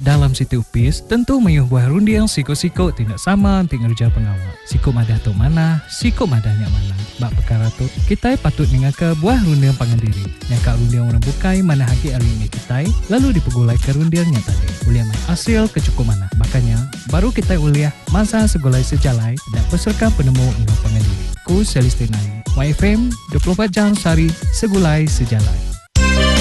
Dalam Siti Upis, tentu mayuh buah rundiang siko-siko tidak sama tinggal kerja pengawal. Siko madah tu mana, siko madahnya mana. Bak perkara tu, kita patut mengaka buah rundiang pangandiri. Yang kak rundiang orang bukai mana haki hari ini kita, lalu dipegulai ke rundiangnya tadi. Uliah mai hasil kecukup mana. Makanya, baru kita uliah masa segolai sejalai dan peserta penemu ingat pangandiri. Ku Celestinai, YFM 24 jam sehari segulai sejalai.